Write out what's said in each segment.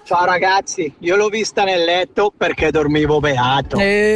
Ciao ragazzi, io l'ho vista nel letto perché dormivo beato.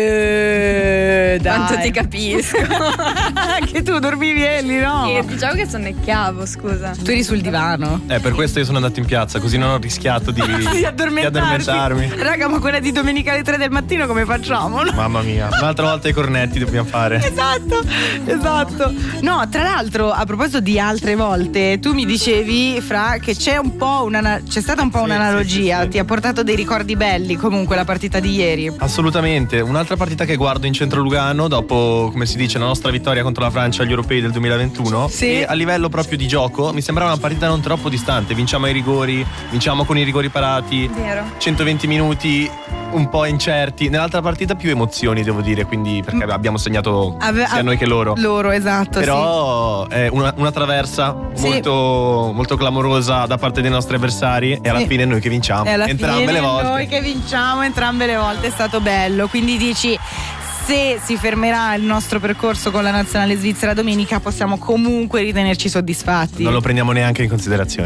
Dai. Quanto ti capisco. Anche tu dormivi Elli, no? Diciamo che sonnecchiavo, scusa. Tu eri sul divano. Per questo io sono andato in piazza, così non ho rischiato di addormentarmi. Raga, ma quella di domenica alle 3 del mattino come facciamo? No? Mamma mia, un'altra volta i cornetti dobbiamo fare. Esatto. No, tra l'altro, a proposito di altre volte, tu mi dicevi, Fra, che c'è stata un po' un'analogia. Sì. Ti ha portato dei ricordi belli comunque la partita di ieri. Assolutamente, un'altra partita che guardo in centro Lugano dopo, come si dice, la nostra vittoria contro la Francia agli europei del 2021. Sì. E a livello proprio di gioco mi sembrava una partita non troppo distante. Vinciamo ai rigori, vinciamo con i rigori parati. Vero. 120 minuti un po' incerti. Nell'altra partita più emozioni, devo dire, quindi perché abbiamo segnato sia noi che loro. Loro, esatto. Però è una traversa molto, molto clamorosa da parte dei nostri avversari e alla fine noi che vinciamo entrambe le volte. Noi che vinciamo entrambe le volte, è stato bello. Quindi dici, se si fermerà il nostro percorso con la nazionale svizzera domenica, possiamo comunque ritenerci soddisfatti. Non lo prendiamo neanche in considerazione.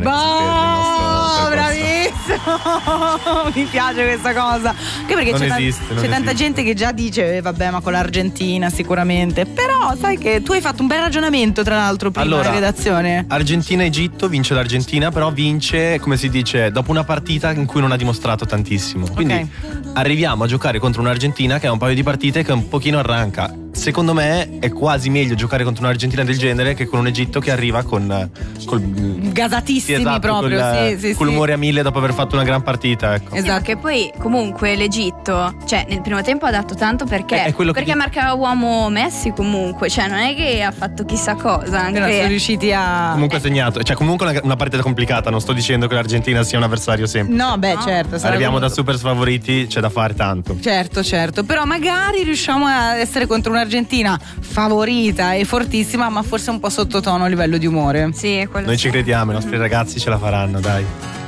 Bravissimo. Mi piace questa cosa. Anche perché c'è tanta gente che già dice vabbè, ma con l'Argentina sicuramente. Però sai che tu hai fatto un bel ragionamento, tra l'altro, prima in redazione. Argentina-Egitto, vince l'Argentina, però vince, come si dice, dopo una partita in cui non ha dimostrato tantissimo. Quindi arriviamo a giocare contro un'Argentina che ha un paio di partite che un pochino arranca. Secondo me è quasi meglio giocare contro un'Argentina del genere che con un Egitto che arriva col gasatissimi, esatto, proprio con l'umore a 1000 dopo aver fatto una gran partita, ecco. Esatto, che poi comunque l'Egitto, cioè nel primo tempo ha dato tanto perché marcava uomo Messi comunque, cioè non è che ha fatto chissà cosa, anche sono riusciti a comunque ha segnato, cioè comunque una partita complicata, non sto dicendo che l'Argentina sia un avversario semplice. No, certo, arriviamo da super sfavoriti, c'è da fare tanto. Certo, però magari riusciamo a essere contro un'Argentina favorita e fortissima, ma forse un po' sottotono a livello di umore. Sì, è quello. Noi ci crediamo, i nostri ragazzi ce la faranno, dai.